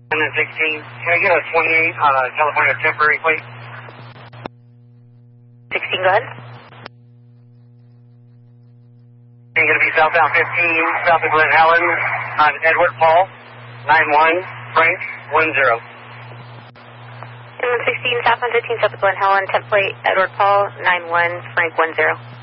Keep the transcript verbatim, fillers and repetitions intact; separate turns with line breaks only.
And then sixteen, can I get a twenty-eight on a California temporary plate?
sixteen, go ahead.
You're going to be southbound fifteen, south of Glen Helen, on Edward Paul, nine one, Frank, one zero.
And then sixteen, southbound fifteen, south of Glen Helen, temp plate, Edward Paul, nine one, Frank, one zero.